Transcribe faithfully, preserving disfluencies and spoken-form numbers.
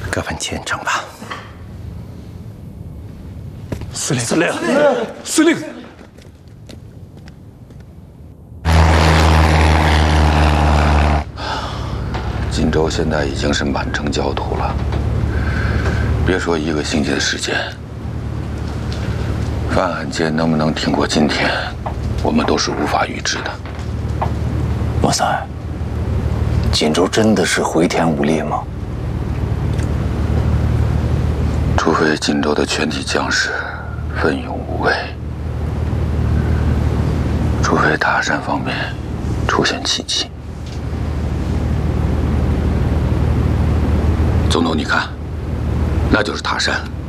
各奔前程吧。 司令，司令，司令。 锦州现在已经是满城焦土了，别说一个星期的时间，范汉界能不能挺过今天，我们都是无法预知的。 莫三，锦州真的是回天无力吗？ 除非锦州的全体将士奋勇无畏，除非塔山方面出现奇迹。 总统，你看，那就是塔山。